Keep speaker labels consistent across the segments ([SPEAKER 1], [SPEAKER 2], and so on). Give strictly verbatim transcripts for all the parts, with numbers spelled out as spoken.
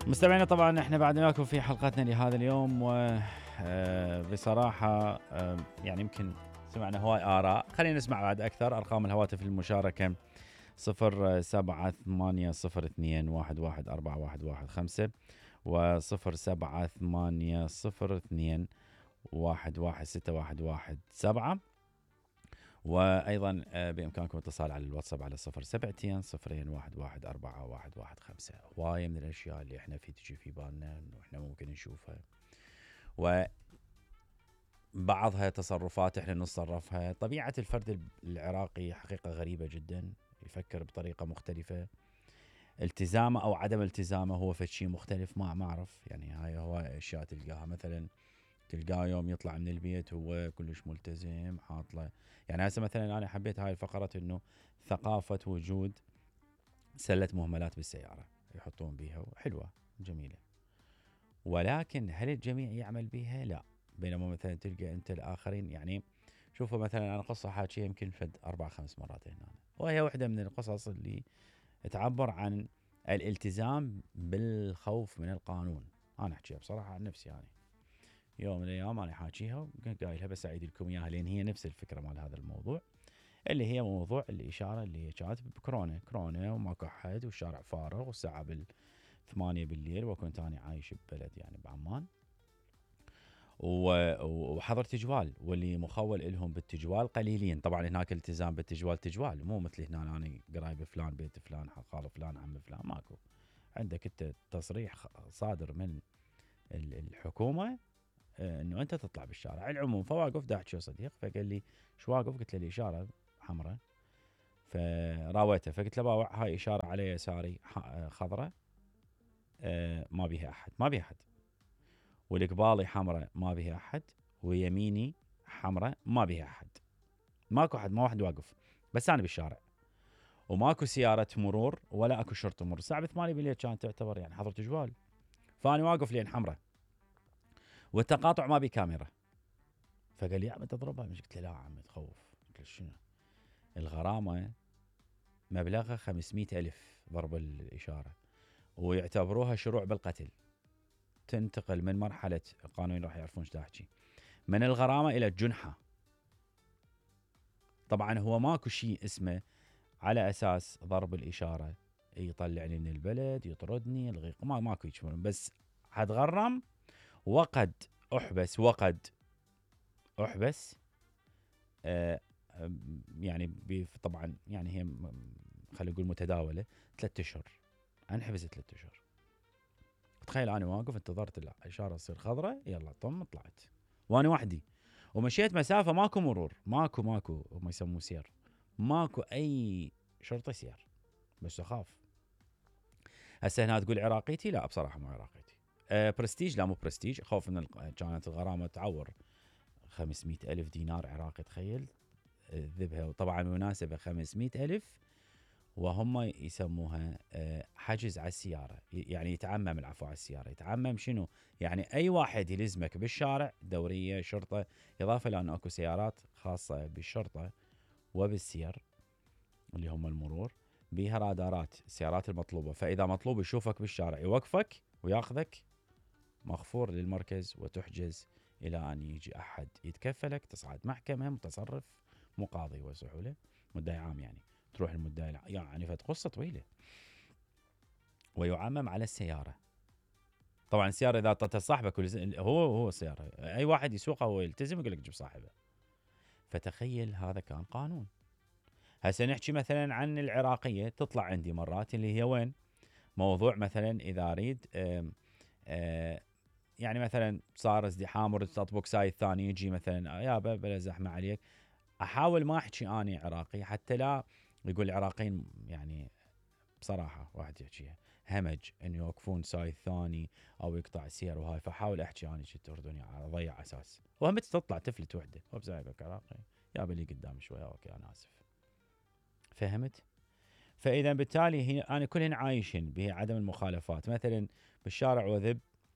[SPEAKER 1] مستمعينا طبعا احنا بعد معكم في حلقتنا لهذا اليوم، وبصراحة يعني يمكن سمعنا هواي آراء. خلينا نسمع بعد أكثر. أرقام الهواتف للمشاركة صفر سبعة ثمانية صفر اثنين واحد واحد أربعة واحد واحد خمسة وصفر سبعة ثمانية صفر اثنين واحد واحد ستة واحد واحد سبعة. وأيضا بإمكانكم الاتصال على الواتساب على صفر سبعتين صفرين واحد واحد أربعة واحد واحد خمسة. هواية من الأشياء اللي إحنا في تجي في بالنا إنه إحنا ممكن نشوفها، وبعضها تصرفات إحنا نتصرفها. طبيعة الفرد العراقي حقيقة غريبة جدا، يفكر بطريقة مختلفة. التزامه أو عدم التزامه هو فشي مختلف، ما ما أعرف. يعني هاي هو أشياء تلقاها، مثلا تلقاه يوم يطلع من البيت هو كلش ملتزم حاطله. يعني هسه مثلا أنا حبيت هاي الفقرة إنه ثقافة وجود سلة مهملات بالسيارة يحطون بيها، حلوة جميلة، ولكن هل الجميع يعمل بيها؟ لا. بينما مثلا تلقى أنت الآخرين، يعني شوفوا مثلا أنا قصة حاكيها يمكن فد أربع خمس مرات هنا، وهي واحدة من القصص اللي تعبر عن الالتزام بالخوف من القانون. أنا أحكيها بصراحة عن نفسي، يعني يوم من الايام انا حاكيها قايلها بس اعيد لكم اياها لان هي نفس الفكره مال هذا الموضوع، اللي هي موضوع الاشاره اللي كانت بكورونا كورونا وماكو احد والشارع فارغ والساعه بالثمانية بالليل، وكنت انا عايش ببلد يعني بعمان، وحضر تجوال، واللي مخول لهم بالتجوال قليلين. طبعا هناك التزام بالتجوال تجوال، مو مثل هنا انا قرايب فلان بيت فلان خال فلان عم فلان، ماكو. عندك انت تصريح صادر من الحكومه انه انت تطلع بالشارع. العموم فواقف دا احكي صديق، فقال لي شو واقف؟ قلت له الاشاره حمراء، فراويته فقلت له باوع هاي اشاره على يساري خضراء أه ما بيها احد، ما بيها احد، والقبالي حمراء ما بيها احد، ويميني حمراء ما بيها احد، ماكو احد، ما واحد واقف، بس انا بالشارع وماكو سياره مرور ولا اكو شرطه مرور. الساعه ثمانية بالليل كانت تعتبر يعني حضرت جوال، فانا واقف لين حمراء والتقاطع ما بي كاميرا. فقال لي يا عم تضربها، مش قلت له لا يا عم تخوف. قلت له شنو؟ الغرامة مبلغها خمسمية ألف ضرب الإشارة، ويعتبروها شروع بالقتل. تنتقل من مرحلة القانون راح يعرفون ايش احكي، من الغرامة إلى الجنحة. طبعا هو ماكو شيء اسمه على أساس ضرب الإشارة يطلعني من البلد يطردني الغي، ما ماكو يشمرون، بس حتغرم وقد أحبس وقد أحبس آه يعني طبعا يعني هي خلينا نقول متداولة ثلاثة أشهر. انحبست ثلاثة أشهر. تخيل أنا واقف انتظرت الإشارة تصير خضراء، يلا طم طلعت وأنا وحدي، ومشيت مسافة ماكو مرور، ماكو ماكو هم يسموه سير، ماكو أي شرطة سير، بس أخاف. هسه هنا تقول عراقيتي؟ لا بصراحة مو عراقيتي. أه برستيج؟ لا مو برستيج، خوف من كانت الغرامة تعور خمسمية ألف دينار عراقي، تخيل ذبها. وطبعا مناسبة خمسمية ألف وهم يسموها حجز على السيارة، يعني يتعمم العفو على السيارة. يتعمم شنو؟ يعني أي واحد يلزمك بالشارع، دورية شرطة، إضافة لأن أكو سيارات خاصة بالشرطة وبالسير اللي هم المرور، بيها رادارات السيارات المطلوبة، فإذا مطلوب يشوفك بالشارع يوقفك وياخذك مغفور للمركز وتحجز إلى أن يجي أحد يتكفلك، تصعد محكمة، متصرف، مقاضي وسحولة، مدعي عام، يعني تروح المدعي، يعني فقصة طويلة. ويعمم على السيارة. طبعا السيارة إذا أعطتها صاحبك هو هو السيارة، أي واحد يسوقها هو يلتزم يقول لك جيب صاحبه. فتخيل هذا كان قانون. هسه نحكي مثلا عن العراقية، تطلع عندي مرات اللي هي وين موضوع مثلا إذا أريد آم آم يعني مثلا صار ازدحام ورد تطبق سايد ثاني، يجي مثلا يابا بلا زحمة عليك، أحاول ما أحكي أني عراقي حتى لا يقول العراقيين يعني بصراحة واحد يحكيها همج أن يوقفون سايد ثاني أو يقطع سير وهاي، فحاول أحكي أنا شي أردني أضيع أساس، وهم تطلع تفلت وحدة وبزايقك عراقي يابا لي قدام شوية أوكي أنا آسف. فهمت؟ فإذا بالتالي هي أنا كلهن عايشين بعدم المخالفات. مثلا بالشارع وذب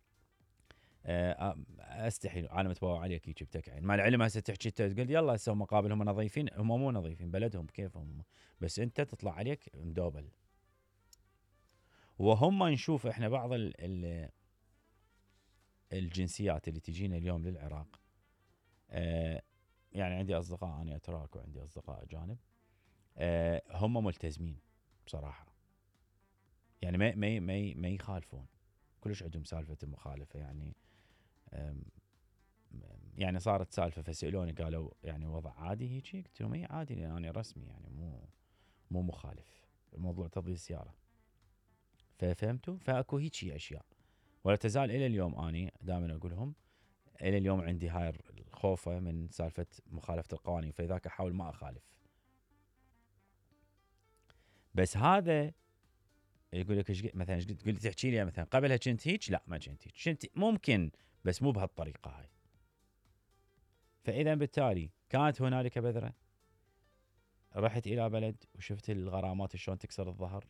[SPEAKER 1] استحي انا متبوع عليك يجي بتكعين، مع العلم هسه تحكي تقول يلا هسه هم مقابل هم نظيفين، هم مو نظيفين بلدهم كيفهم، بس انت تطلع عليك مدوبل. وهم نشوف احنا بعض ال ال الجنسيات اللي تجينا اليوم للعراق. آه يعني عندي اصدقاء انا اتراك وعندي اصدقاء اجانب، آه هم ملتزمين بصراحه، يعني ما ما ما ما يخالفون كلش، عندهم سالفه المخالفه يعني. يعني صارت سالفه فسالوني قالوا يعني وضع عادي هيك؟ قلت لهم اي عادي لان انا رسمي يعني مو مو مخالف، الموضوع تضييع سياره. ففهمتوا؟ فاكو هيجي اشياء ولا تزال الى اليوم اني دائما اقولهم، الى اليوم عندي هاي الخوفه من سالفه مخالفه القوانين، فلذاك احاول ما اخالف. بس هذا يقول لك ايش مثلا، ايش تقول لي تحكي لي مثلا قبلها كنت هيك؟ لا ما كنت هيك، كنت ممكن بس مو بهالطريقه هاي. فاذا بالتالي كانت هنالك بذره، رحت الى بلد وشفت الغرامات شلون تكسر الظهر،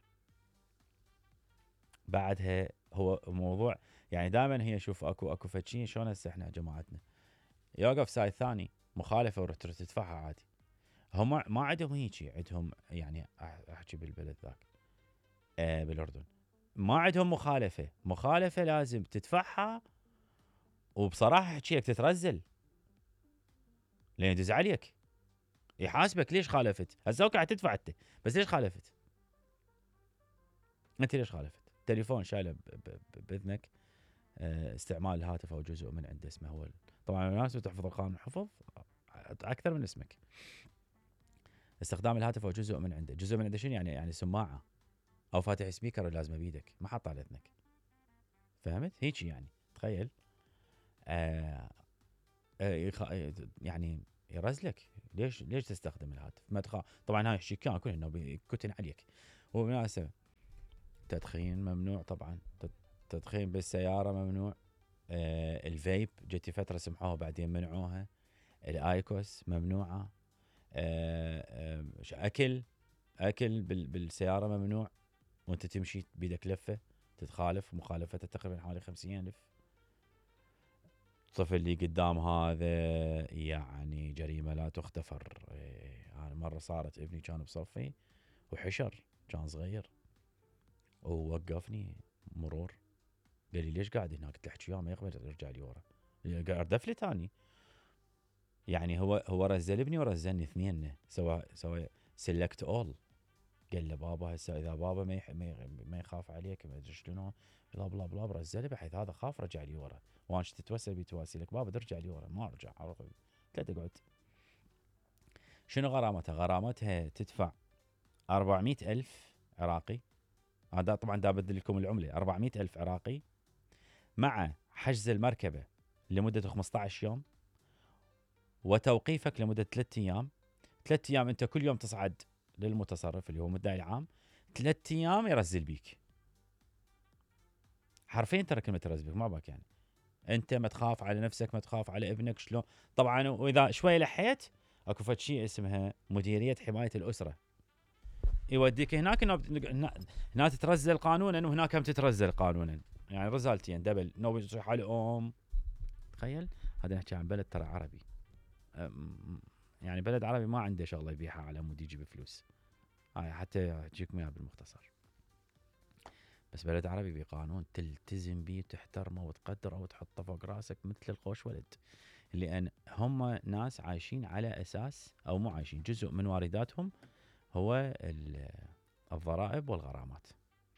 [SPEAKER 1] بعدها هو موضوع يعني دائما هي شوف اكو اكو فتشين شلون هسه احنا جماعتنا يوقف سايد ثاني مخالفه ورحت تدفعها عادي. هم ما عندهم هيجي، عندهم يعني احكي بالبلد ذاك آه بالاردن ما عندهم مخالفه، مخالفه لازم تدفعها، وبصراحه احكي لك تترزل لين يدز عليك يحاسبك ليش خالفت. هسه قاعد تدفع انت بس ليش خالفت؟ انت ليش خالفت؟ تليفون شايله باذنك، استعمال الهاتف او جزء من عنده اسمه هو، طبعا الناس تحفظ القانون حفظ اكثر من اسمك. استخدام الهاتف او جزء من عنده، جزء من عنده شنو يعني؟ يعني سماعه او فاتح سبيكر لازمه بيدك ما حاط على اذنك، فهمت؟ هيك يعني تخيل. آه آه يعني يرزلك ليش ليش تستخدم الهاتف؟ ما تخاف طبعا، هاي الشيكان كله انه بيكتن عليك. وبالمناسبه تدخين ممنوع طبعا، تدخين بالسياره ممنوع. آه الفيب جتي فتره سمحوها بعدين منعوها. الايكوس ممنوعه. آه آه اكل اكل بالسياره ممنوع، وانت تمشي بيدك لفه تتخالف، مخالفته تقريبا حوالي خمسين ألف. الطفل اللي قدام هذا يعني جريمه لا تغتفر. إيه انا مره صارت ابني كان بصفي وحشر، كان صغير ووقفني مرور قال لي ليش قاعد هناك؟ قلت له احكي وياه ما يقبل يرجع لي ورا، قاعد دفلي ثاني. يعني هو هو رزل ابني ورزلني اثنين، سوى سوى سلكت اول. قال له بابا هسه اذا بابا ما يح... ما يخاف عليك ما ادري شلون بلا بلا بلا برزله، بحيث هذا خاف رجع لي ورا، وانا تتوسل بتواسي لك بابا ترجع لي ورا، ما ارجع لا تقعد. شنو غرامتها؟ غرامتها تدفع أربعمية ألف عراقي، هذا طبعا دا بدل لكم العمله، أربعمية ألف عراقي مع حجز المركبه لمده خمسة عشر يوم، وتوقيفك لمده ثلاثة ايام. ثلاثة ايام انت كل يوم تصعد للمتصرف اللي هو مدعي العام، ثلاث ايام يرزل بيك. حرفيا ترى كلمه يرزل بيك ما باك يعني. انت ما تخاف على نفسك، ما تخاف على ابنك شلون. طبعا واذا شوي لحيت اكو فد شيء اسمها مديريه حمايه الاسره، يوديك هناك هناك تترزل قانونا وهناك هم تترزل قانونا، يعني رزالتين دبل نوبه تصيح على ام. تخيل هذا نحكي عن بلد ترى عربي، يعني بلد عربي ما عنده شغله يبيعها على مود يجيب فلوس، هاي حتى اجيكم اياها بالمختصر. بس بلد عربي بقانون تلتزم به وتحترمه وتقدره وتحطه فوق راسك مثل القوش ولد، لان هم ناس عايشين على اساس او مو عايشين، جزء من وارداتهم هو الضرائب والغرامات.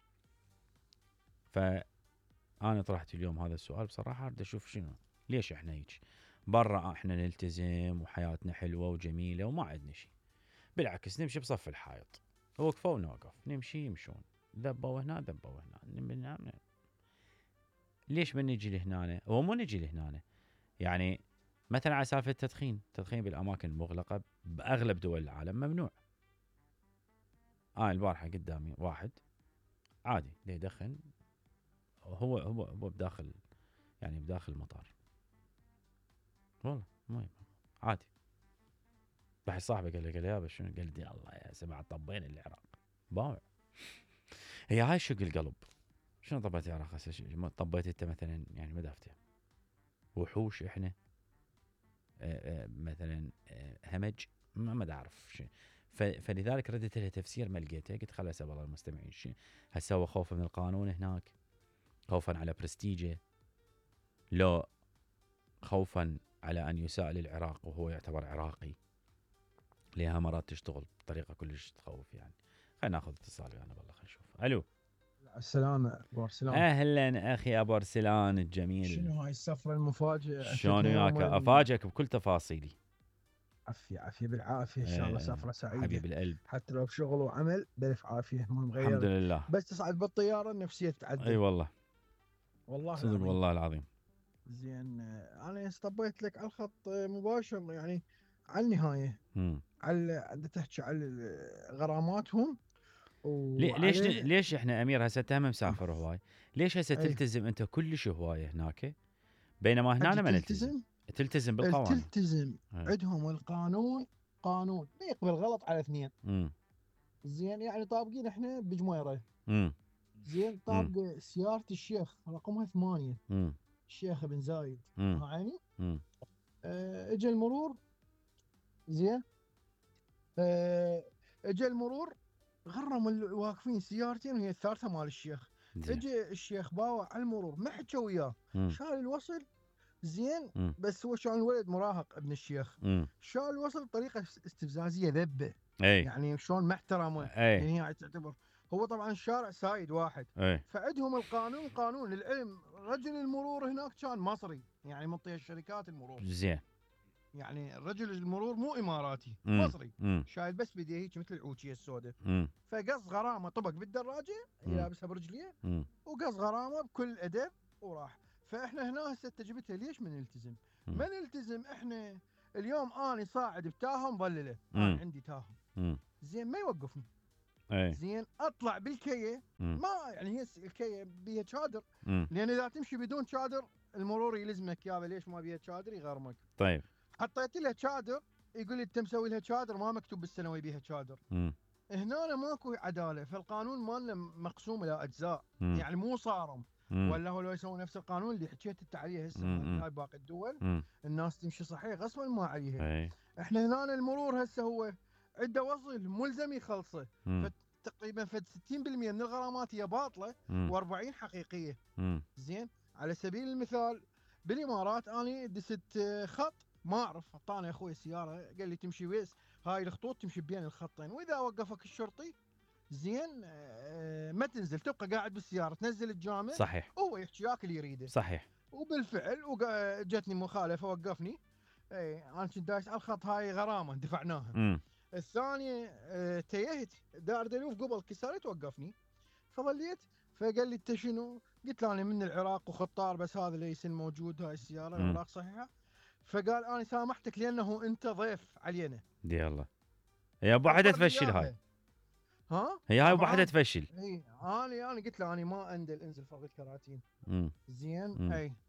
[SPEAKER 1] فانا طرحت اليوم هذا السؤال بصراحه، اريد اشوف شنو ليش احنا هيك برا احنا نلتزم وحياتنا حلوه وجميله وما عندنا شيء، بالعكس نمشي بصف الحائط، وقفوا ونوقف نمشي يمشون، ذبوا هنا ذبوا هنا. ليش ما نجي لهنا؟ هو مو نجي لهنا يعني مثلا على سالفه التدخين، التدخين بالاماكن المغلقه باغلب دول العالم ممنوع. انا آه البارحه قدامي واحد عادي اللي يدخن، هو هو هو بداخل يعني بداخل المطار، والله مو عادي. راح صاحبي قال لي قال يا شنو؟ قال لي الله يا سمع طبين العراق باوع. هي هاي شق القلب. شنو طبيت العراق هسه؟ طبيت انت مثلا يعني ما دافته وحوش احنا آآ آآ مثلا آآ همج ما ما اعرف شيء. فلذلك ردت لها تفسير ما لقيته، قلت خل اسال والله المستمعين شيء هل سوى خوفا من القانون هناك، خوفا على برستيجه، لا خوفا على ان يساء للعراق وهو يعتبر عراقي، لها مرات تشتغل بطريقه كلش تخوف يعني. خلينا ناخذ اتصال ويانا بالله، خلينا نشوف. الو
[SPEAKER 2] السلامة ابو ارسلان.
[SPEAKER 1] اهلا اخي ابو ارسلان الجميل،
[SPEAKER 2] شنو هاي السفرة المفاجئة؟
[SPEAKER 1] شلون وياك؟ افاجئك بكل تفاصيلي.
[SPEAKER 2] عافية عافية بالعافية ان شاء الله، سفرة سعيدة
[SPEAKER 1] حبيب القلب،
[SPEAKER 2] حتى لو بشغل وعمل بألف عافية، مو
[SPEAKER 1] الحمد
[SPEAKER 2] مغير،
[SPEAKER 1] لله.
[SPEAKER 2] بس تصعد بالطيارة النفسية تتعدل.
[SPEAKER 1] اي والله
[SPEAKER 2] والله
[SPEAKER 1] صدق
[SPEAKER 2] العظيم.
[SPEAKER 1] والله العظيم.
[SPEAKER 2] زين انا اصطبيت لك على الخط مباشر يعني على النهاية،
[SPEAKER 1] امم
[SPEAKER 2] على تحكي على غراماتهم
[SPEAKER 1] ليش
[SPEAKER 2] وعلى
[SPEAKER 1] ليش احنا امير هسه تهم مسافر هواي، ليش هسه
[SPEAKER 2] اي
[SPEAKER 1] تلتزم انت كلش هوايه هناك بينما هنا
[SPEAKER 2] حجي
[SPEAKER 1] ما نلتزم؟
[SPEAKER 2] تلتزم
[SPEAKER 1] تلتزم بالقوانين.
[SPEAKER 2] تلتزم
[SPEAKER 1] اي.
[SPEAKER 2] عندهم القانون، قانون ما يقبل غلط على اثنين.
[SPEAKER 1] امم
[SPEAKER 2] زين يعني طابقين احنا بجميره.
[SPEAKER 1] امم
[SPEAKER 2] زين
[SPEAKER 1] امم
[SPEAKER 2] طابق سيارة الشيخ رقمها ثمانية،
[SPEAKER 1] امم
[SPEAKER 2] الشيخ بن زايد،
[SPEAKER 1] امم
[SPEAKER 2] ها عيني.
[SPEAKER 1] امم
[SPEAKER 2] اه اجى المرور. زين اه اجى المرور غرم الواقفين سيارتين وهي الثالثة مال الشيخ.
[SPEAKER 1] زين.
[SPEAKER 2] اجى الشيخ باوع على المرور ما حكى وياه،
[SPEAKER 1] امم
[SPEAKER 2] شال الوصل. زين
[SPEAKER 1] امم
[SPEAKER 2] بس هو كان الولد مراهق ابن الشيخ،
[SPEAKER 1] امم
[SPEAKER 2] شال الوصل بطريقة استفزازية ذبه،
[SPEAKER 1] اي
[SPEAKER 2] يعني شلون ما احترمه،
[SPEAKER 1] اي
[SPEAKER 2] يعني هي تعتبر هو طبعا الشارع سايد واحد.
[SPEAKER 1] اي
[SPEAKER 2] فعندهم القانون، قانون للعلم رجل المرور هناك كان مصري، يعني منطقة الشركات المرور،
[SPEAKER 1] زين.
[SPEAKER 2] يعني رجل المرور مو اماراتي،
[SPEAKER 1] امم
[SPEAKER 2] مصري،
[SPEAKER 1] امم
[SPEAKER 2] شايل بس بيديه هيك مثل العوكيه السوداء.
[SPEAKER 1] امم
[SPEAKER 2] فقص غرامه طبق بالدراجه اللي لابسها برجليه،
[SPEAKER 1] امم
[SPEAKER 2] وقص غرامه بكل ادب وراح. فاحنا هنا هسه تجربتها ليش ما نلتزم؟
[SPEAKER 1] امم
[SPEAKER 2] ما نلتزم احنا. اليوم اني صاعد بتاهه مظلله، انا
[SPEAKER 1] امم
[SPEAKER 2] عندي تاهه،
[SPEAKER 1] امم
[SPEAKER 2] زين ما يوقفني.
[SPEAKER 1] اي
[SPEAKER 2] زين اطلع بالكيه،
[SPEAKER 1] امم
[SPEAKER 2] ما يعني هي الكيه بيها شادر،
[SPEAKER 1] امم
[SPEAKER 2] لان اذا تمشي بدون شادر المرور يلزمك يابا ليش ما بيها شادر يغرمك.
[SPEAKER 1] طيب.
[SPEAKER 2] حطيت لها شادر يقول لي انت مسوي لها شادر ما مكتوب بالسنوي بيها شادر.
[SPEAKER 1] امم
[SPEAKER 2] هنا ماكو عداله، فالقانون مالنا مقسوم الى اجزاء،
[SPEAKER 1] امم
[SPEAKER 2] يعني مو صارم.
[SPEAKER 1] امم
[SPEAKER 2] ولا هو لو يسوي نفس القانون اللي حكيت انت عليه هسه مال
[SPEAKER 1] امم
[SPEAKER 2] هاي باقي الدول،
[SPEAKER 1] امم
[SPEAKER 2] الناس تمشي صحيح غصبا ما عليها.
[SPEAKER 1] اي
[SPEAKER 2] احنا هنا المرور هسه هو عنده وصل ملزم يخلصه،
[SPEAKER 1] امم
[SPEAKER 2] فتقريبا فد ستين بالمئة من الغرامات هي باطله
[SPEAKER 1] امم
[SPEAKER 2] و40 حقيقيه.
[SPEAKER 1] امم
[SPEAKER 2] زين على سبيل المثال بالامارات اني دست خط ما اعرف، اعطاني اخوي السياره قال لي تمشي بس هاي الخطوط تمشي بين الخطين، واذا وقفك الشرطي زين آه، ما تنزل تبقى قاعد بالسياره، تنزل الجامع
[SPEAKER 1] صحيح
[SPEAKER 2] وهو يحكي ياك اللي يريده.
[SPEAKER 1] صحيح.
[SPEAKER 2] وبالفعل جتني مخالفه وقفني، اي انا كنت دايس على الخط، هاي غرامه دفعناها.
[SPEAKER 1] امم
[SPEAKER 2] الثانيه آه، تيهت دار دلوف قبل كسرت وقفني، فظليت فقال لي انت شنو؟ قلت له انا من العراق وخطار بس هذا ليس موجود هاي السياره،
[SPEAKER 1] امم
[SPEAKER 2] الاوراق صحيحه. فقال انا سامحتك لانه انت ضيف علينا.
[SPEAKER 1] دي الله. هي ابو حدا
[SPEAKER 2] عبر لي
[SPEAKER 1] تفشل هاي،
[SPEAKER 2] اياها. ها
[SPEAKER 1] هي هاي ابو حدا
[SPEAKER 2] طبعا.
[SPEAKER 1] تفشل.
[SPEAKER 2] اي انا انا قلت له انا ما اندل انزل فوق الكراتين.
[SPEAKER 1] امم
[SPEAKER 2] زين
[SPEAKER 1] امم
[SPEAKER 2] اي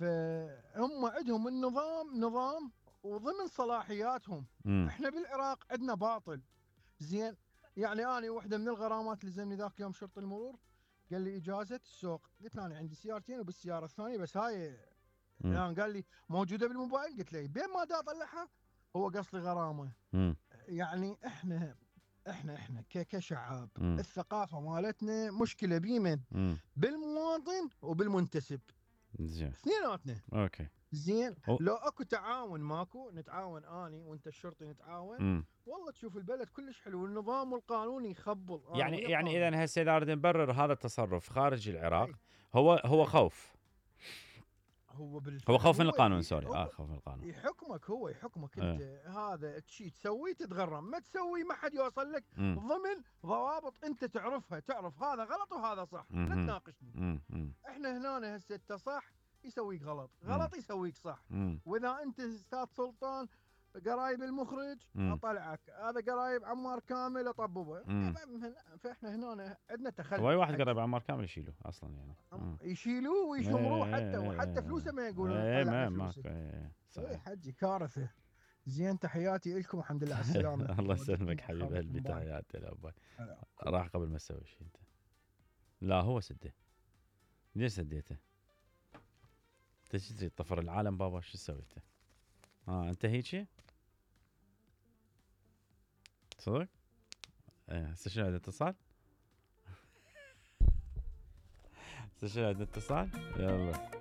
[SPEAKER 2] فهم عندهم النظام نظام وضمن صلاحياتهم.
[SPEAKER 1] امم
[SPEAKER 2] احنا بالعراق عندنا باطل. زين يعني انا واحده من الغرامات اللي لزمني ذاك يوم شرطي المرور قال لي اجازه السوق، قلت له انا عندي سيارتين وبالسياره الثانيه بس هاي
[SPEAKER 1] امم
[SPEAKER 2] يعني قال لي موجوده بالموبايل، قلت له بين ما دا اطلعها هو قص لي غرامه.
[SPEAKER 1] امم
[SPEAKER 2] يعني احنا احنا احنا ك- كشعب
[SPEAKER 1] امم
[SPEAKER 2] الثقافه مالتنا مشكله بيمن،
[SPEAKER 1] امم
[SPEAKER 2] بالمواطن وبالمنتسب،
[SPEAKER 1] زين.
[SPEAKER 2] اثنيناتنا.
[SPEAKER 1] اوكي.
[SPEAKER 2] زين
[SPEAKER 1] أو...
[SPEAKER 2] لو اكو تعاون ماكو نتعاون اني وانت الشرطي نتعاون،
[SPEAKER 1] امم
[SPEAKER 2] والله تشوف البلد كلش حلو والنظام والقانون يخبل، انا
[SPEAKER 1] يعني
[SPEAKER 2] ويا
[SPEAKER 1] يعني
[SPEAKER 2] القانون.
[SPEAKER 1] اذا هسه اذا نريد نبرر هذا التصرف خارج العراق،
[SPEAKER 2] اي
[SPEAKER 1] هو هو
[SPEAKER 2] اي
[SPEAKER 1] خوف،
[SPEAKER 2] هو
[SPEAKER 1] هو
[SPEAKER 2] بالفعل
[SPEAKER 1] خوف من
[SPEAKER 2] هو
[SPEAKER 1] القانون،
[SPEAKER 2] ي-
[SPEAKER 1] سوري اه
[SPEAKER 2] هو
[SPEAKER 1] خوف من القانون.
[SPEAKER 2] يحكمك، هو يحكمك انت
[SPEAKER 1] ايه.
[SPEAKER 2] هذا الشيء تسويه تتغرم، ما تسوي ما حد يوصل لك
[SPEAKER 1] امم
[SPEAKER 2] ضمن ضوابط انت تعرفها، تعرف هذا غلط وهذا صح، لا
[SPEAKER 1] امم
[SPEAKER 2] تناقشني.
[SPEAKER 1] امم
[SPEAKER 2] احنا هنا هسه انت صح يسويك غلط،
[SPEAKER 1] امم
[SPEAKER 2] غلط يسويك صح.
[SPEAKER 1] امم
[SPEAKER 2] واذا انت استاذ سلطان قرايب المخرج
[SPEAKER 1] امم
[SPEAKER 2] اطلعك، هذا قرايب عمار كامل اطببه.
[SPEAKER 1] امم
[SPEAKER 2] فاحنا هنا عندنا
[SPEAKER 1] هو اي
[SPEAKER 2] تخلف
[SPEAKER 1] واحد
[SPEAKER 2] حجي،
[SPEAKER 1] قرب عمار كامل يشيله اصلا يعني. امم
[SPEAKER 2] يشيلوه
[SPEAKER 1] ايه
[SPEAKER 2] ويشمروه حتى، وحتى فلوسه ما يقولون
[SPEAKER 1] ايه
[SPEAKER 2] طلع
[SPEAKER 1] ما
[SPEAKER 2] لي
[SPEAKER 1] ما
[SPEAKER 2] فلوسه.
[SPEAKER 1] ايه
[SPEAKER 2] ايه
[SPEAKER 1] صحيح.
[SPEAKER 2] حجي كارثه. زين تحياتي لكم الحمد لله على السلامه.
[SPEAKER 1] الله
[SPEAKER 2] ودكم
[SPEAKER 1] يسلمك حبيب
[SPEAKER 2] واخركم
[SPEAKER 1] قلبي،
[SPEAKER 2] باي.
[SPEAKER 1] تحياتي لابوي.
[SPEAKER 2] هلا.
[SPEAKER 1] راح قبل ما تسوي شيء انت. لا هو سده. ليش سديته؟ انت شو تريد طفر العالم بابا؟ شو سويته؟ اه انت هيجي؟ صدق؟ ايه هسه شنو عندنا اتصال؟ هسه شنو عندنا اتصال؟ يلا